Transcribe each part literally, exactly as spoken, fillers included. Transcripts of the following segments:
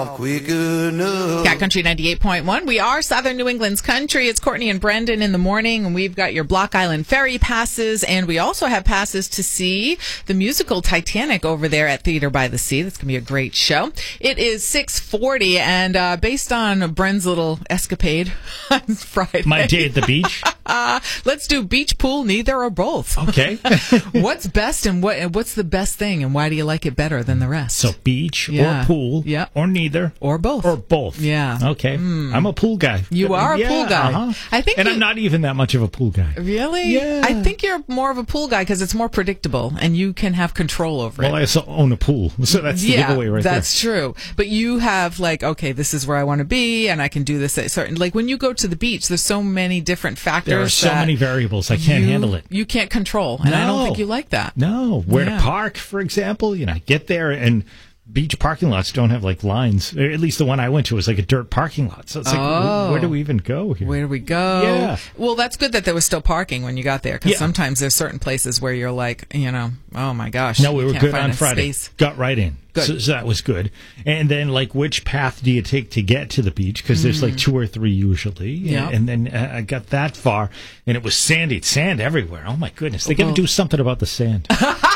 off quick enough. Cat Country ninety-eight point one. We are Southern New England's country. It's Courtney and Brendan in the morning, and we've got your Block Island Ferry passes, and we also have passes to see the musical Titanic over there at Theater by the Sea. That's going to be a great show. It is six forty, and uh, based on Bren's little escapade on Friday. My day at the beach? uh, let's do beach, pool, neither or both. Okay. What's best and what? what's the best thing, and why do you like it better than the rest? So beach Yeah. or pool Yeah. or neither. Or both. Or both. Yeah. Okay. Mm. I'm a pool guy. You are a Yeah, pool guy. Uh-huh. I think and you- I'm not even that much of a pool guy. Really? Yeah. I think you're more of a pool guy because it's more predictable and you can have control over Well, it. I also own a pool, so that's the yeah, giveaway right that's true. But you have like, okay, this is where I want to be, and I can do this at certain. Like when you go to the beach, there's so many different factors. there. There are so that many variables. I can't you, handle it. You can't control, and I don't No. think you like that. No. Where Yeah. to park, for example. You know, I get there and beach parking lots don't have like lines. Or at least the one I went to was like a dirt parking lot. So it's like, Oh. wh- where do we even go here? Where do we go? Yeah. Well, that's good that there was still parking when you got there, because Yeah. sometimes there's certain places where you're like, you know, oh my gosh. No, we you were can't good find on a Friday. space. Got right in. Good. So, so that was good. And then, like, which path do you take to get to the beach? Because there's like two or three usually. Yeah. And, and then uh, I got that far, and it was sandy. It's sand everywhere. Oh my goodness! They got to Well- do something about the sand.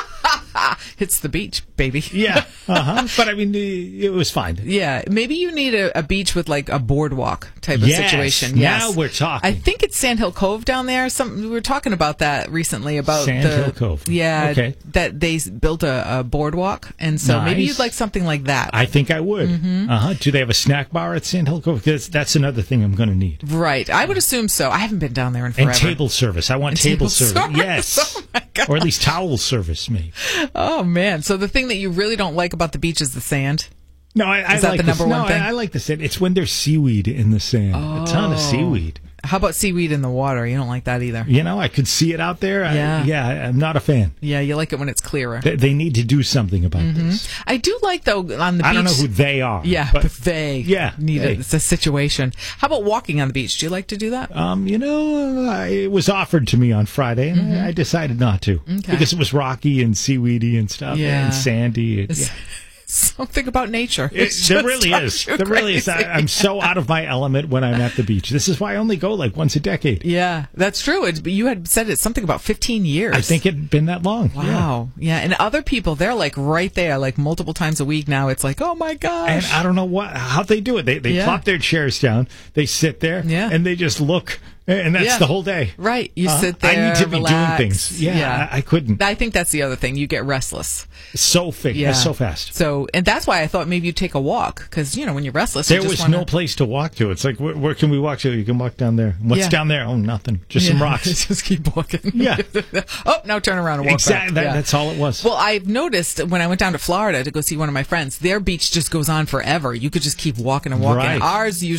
It's the beach, baby. Yeah. Uh huh. But I mean, it it was fine. Yeah, maybe you need a, a beach with like a boardwalk type of Yes, situation. now Yes, we're talking. I think it's Sandhill Cove down there. Some we were talking about that recently about Sandhill the Cove. Yeah, Okay. that they s- built a, a boardwalk, and so maybe Nice. you'd like something like that. I think I would. Mm-hmm. Uh huh. Do they have a snack bar at Sandhill Cove? Because that's another thing I'm going to need. Right, I would assume so. I haven't been down there in forever. And table service. I want And table, table service. service. Yes. Oh my God. Or at least towel service, maybe. Oh man! So the thing that you really don't like about the beach is the sand. No, I, I Is that like the number this. one no, thing? I, I like the sand. It's when there's seaweed in the sand. A ton of Oh. seaweed. How about seaweed in the water? You don't like that either. You know, I could see it out there. Yeah. I, yeah, I'm not a fan. Yeah, you like it when it's clearer. They, they need to do something about this. I do like though on the beach. I don't know who they are. Yeah, but but they Yeah, need hey. it. It's a situation. How about walking on the beach? Do you like to do that? Um, you know, uh, it was offered to me on Friday, and I, I decided not to Okay. because it was rocky and seaweedy and stuff, Yeah. and sandy. And, It's yeah. something about nature. It, It's there just really drives is. you There really is. I, crazy. I'm so out of my element when I'm at the beach. This is why I only go like once a decade. Yeah, that's true. It's, you had said it's something about fifteen years. I think it'd been that long. Yeah. Wow. Yeah. And other people, they're like right there, like multiple times a week now. It's like, oh my gosh. And I don't know what how they do it. They they Yeah. plop their chairs down, they sit there, Yeah. and they just look, and that's Yeah. the whole day. Right. You Uh, sit there. I need to be relax. doing things. Yeah, I, I couldn't. I think that's the other thing. You get restless. So fa- Yeah. so fast. So, and that's why I thought maybe you'd take a walk because, you know, when you're restless, There you just was wanna... no place to walk to. It's like, where, where can we walk to? You can walk down there. What's Yeah. down there? Oh, nothing. Just some Yeah. rocks. Just keep walking. Yeah. Oh, now turn around and walk Exactly. back. That, Yeah. That's all it was. Well, I've noticed when I went down to Florida to go see one of my friends, their beach just goes on forever. You could just keep walking and walking. Right. Ours